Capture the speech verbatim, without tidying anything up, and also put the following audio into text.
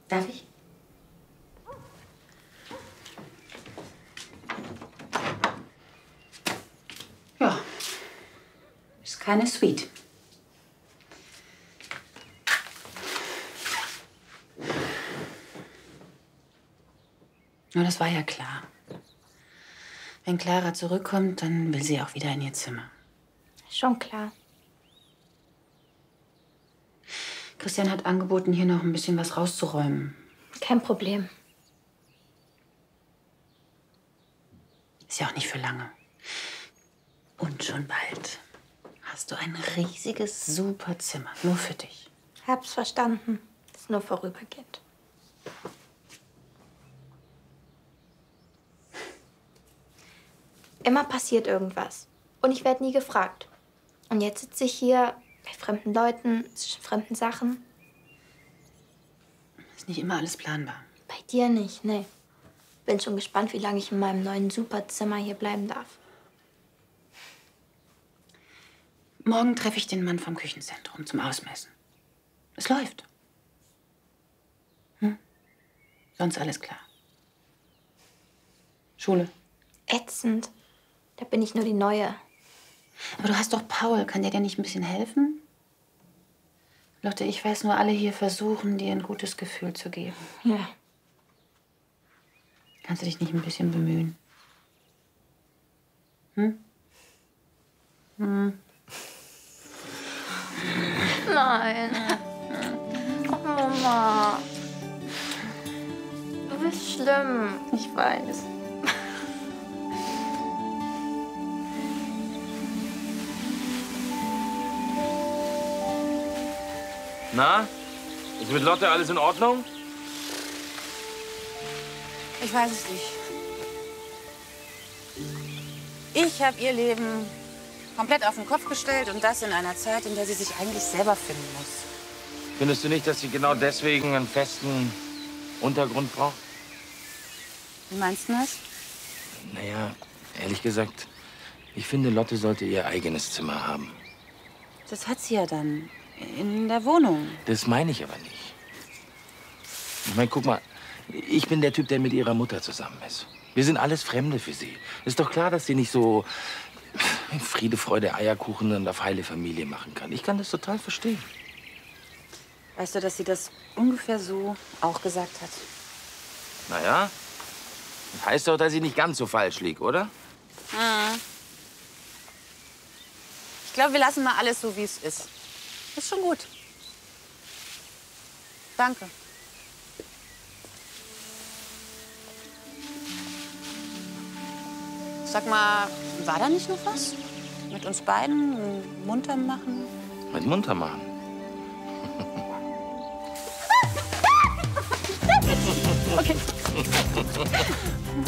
Darf ich? Ja. Ist keine Suite. Nur das war ja klar. Wenn Clara zurückkommt, dann will sie auch wieder in ihr Zimmer. Schon klar. Christian hat angeboten, hier noch ein bisschen was rauszuräumen. Kein Problem. Ist ja auch nicht für lange. Und schon bald hast du ein riesiges, super Zimmer. Nur für dich. Hab's verstanden. Ist nur vorübergehend. Immer passiert irgendwas. Und ich werde nie gefragt. Und jetzt sitze ich hier bei fremden Leuten, zwischen fremden Sachen. Ist nicht immer alles planbar. Bei dir nicht, nee. Bin schon gespannt, wie lange ich in meinem neuen Superzimmer hier bleiben darf. Morgen treffe ich den Mann vom Küchenzentrum zum Ausmessen. Es läuft. Hm? Sonst alles klar. Schule. Ätzend. Da bin ich nur die Neue. Aber du hast doch Paul. Kann der dir nicht ein bisschen helfen? Lotte, ich weiß nur, alle hier versuchen, dir ein gutes Gefühl zu geben. Ja. Kannst du dich nicht ein bisschen bemühen? Hm? Hm. Nein. Oh, Mama. Du bist schlimm. Ich weiß. Na? Ist mit Lotte alles in Ordnung? Ich weiß es nicht. Ich habe ihr Leben komplett auf den Kopf gestellt und das in einer Zeit, in der sie sich eigentlich selber finden muss. Findest du nicht, dass sie genau deswegen einen festen Untergrund braucht? Wie meinst du das? Naja, ehrlich gesagt, ich finde, Lotte sollte ihr eigenes Zimmer haben. Das hat sie ja dann. In der Wohnung. Das meine ich aber nicht. Ich meine, guck mal, ich bin der Typ, der mit ihrer Mutter zusammen ist. Wir sind alles Fremde für sie. Ist doch klar, dass sie nicht so Friede, Freude, Eierkuchen und auf heile Familie machen kann. Ich kann das total verstehen. Weißt du, dass sie das ungefähr so auch gesagt hat? Naja, das heißt doch, dass sie nicht ganz so falsch liegt, oder? Mhm. Ich glaube, wir lassen mal alles so, wie es ist. Ist schon gut. Danke. Sag mal, war da nicht noch was? Mit uns beiden? Munter machen? Mit munter machen? Okay.